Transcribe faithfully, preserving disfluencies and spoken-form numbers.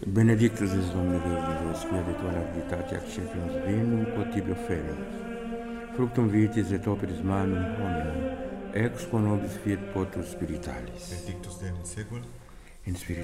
Benedictus es Domine Deus Deus, quia de tua largitate accepimus vinum quod tibi oferimus. Fructum vitis et operis manum hominum, ex quo nobis fiet potus spiritualis. Benedictus Deus in secula, In spiritu